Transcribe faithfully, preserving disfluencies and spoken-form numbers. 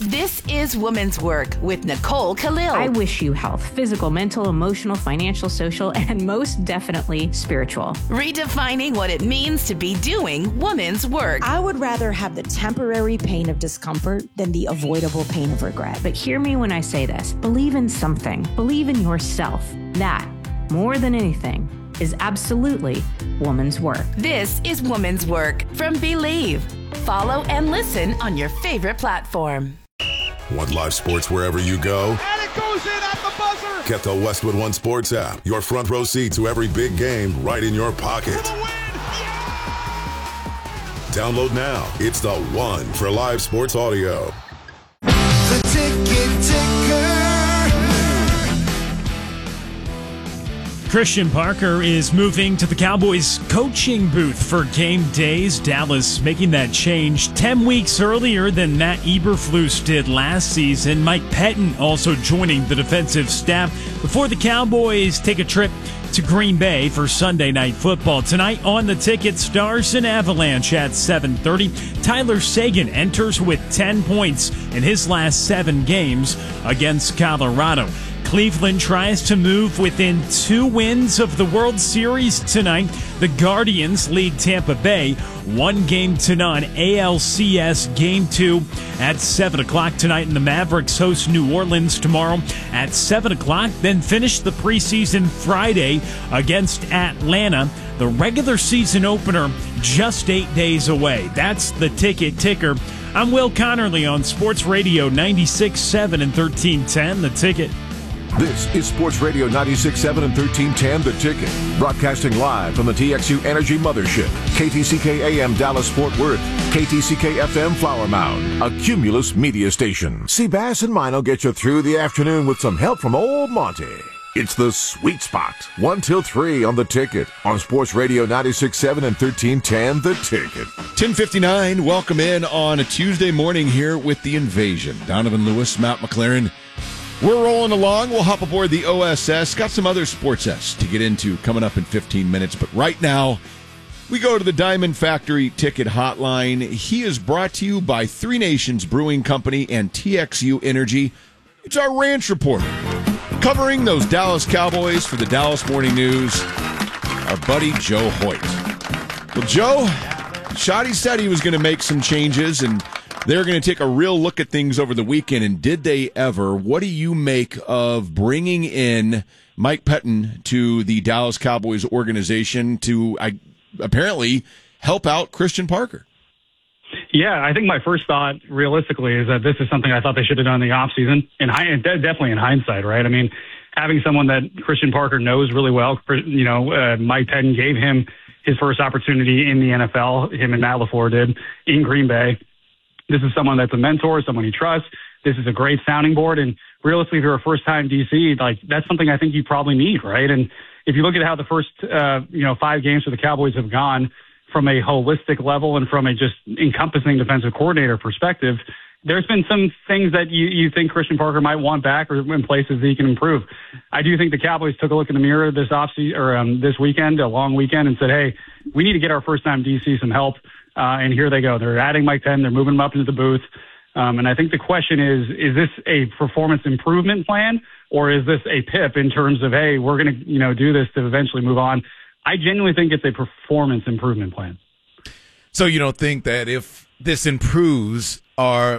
This is Women's Work with Nicole Khalil. I wish you health, physical, mental, emotional, financial, social, and most definitely spiritual. Redefining what it means to be doing women's work. I would rather have the temporary pain of discomfort than the avoidable pain of regret. But hear me when I say this. Believe in something. Believe in yourself. That, more than anything, is absolutely woman's work. This is Woman's Work from Believe. Follow and listen on your favorite platform. Want live sports wherever you go? And it goes in at the buzzer! Get the Westwood One Sports app. Your front row seat to every big game right in your pocket. For the win! Yeah! Download now. It's the one for live sports audio. The Ticket Ticker. Christian Parker is moving to the Cowboys coaching booth for game days. Dallas making that change ten weeks earlier than Matt Eberflus did last season. Mike Pettin also joining the defensive staff before the Cowboys take a trip to Green Bay for Sunday Night Football. Tonight on the Ticket, Stars and Avalanche at seven thirty. Tyler Seguin enters with ten points in his last seven games against Colorado. Cleveland tries to move within two wins of the World Series tonight. The Guardians lead Tampa Bay one game to none. A L C S Game two at seven o'clock tonight, and the Mavericks host New Orleans tomorrow at seven o'clock. Then finish the preseason Friday against Atlanta. The regular season opener just eight days away. That's the Ticket Ticker. I'm Will Connerly on Sports Radio ninety-six point seven and thirteen ten. The Ticket. This is Sports Radio ninety-six point seven and thirteen ten, The Ticket. Broadcasting live from the T X U Energy Mothership. K T C K A M Dallas Fort Worth. K T C K F M Flower Mound. A Cumulus media station. See, Bass and Mino get you through the afternoon with some help from old Monty. It's the sweet spot. one till three on The Ticket. On Sports Radio ninety-six point seven and thirteen ten, The Ticket. ten fifty-nine, welcome in on a Tuesday morning here with The Invasion. Donovan Lewis, Matt McLaren. We're rolling along. We'll hop aboard the O S S. Got some other Sports S to get into coming up in fifteen minutes. But right now, we go to the Diamond Factory Ticket Hotline. He is brought to you by Three Nations Brewing Company and T X U Energy. It's our ranch reporter covering those Dallas Cowboys for the Dallas Morning News, our buddy Joe Hoyt. Well, Joe, Shoddy said he was going to make some changes, and they're going to take a real look at things over the weekend, and did they ever? What do you make of bringing in Mike Pettin to the Dallas Cowboys organization to I, apparently help out Christian Parker? Yeah, I think my first thought, realistically, is that this is something I thought they should have done in the offseason, in high, definitely in hindsight, right? I mean, having someone that Christian Parker knows really well, you know, uh, Mike Pettin gave him his first opportunity in the N F L, him and Matt LaFleur did, in Green Bay. This is someone that's a mentor, someone he trusts. This is a great sounding board. And realistically, if you're a first-time D C, like that's something I think you probably need, right? And if you look at how the first, uh, you know, five games for the Cowboys have gone from a holistic level and from a just encompassing defensive coordinator perspective, there's been some things that you, you think Christian Parker might want back or in places that he can improve. I do think the Cowboys took a look in the mirror this offseason or um, this weekend, a long weekend, and said, hey, we need to get our first-time D C some help. Uh, and here they go. They're adding Mike Pettin. They're moving him up into the booth. Um, and I think the question is, is this a performance improvement plan, or is this a P I P in terms of, hey, we're going to, you know, do this to eventually move on? I genuinely think it's a performance improvement plan. So you don't think that if this improves our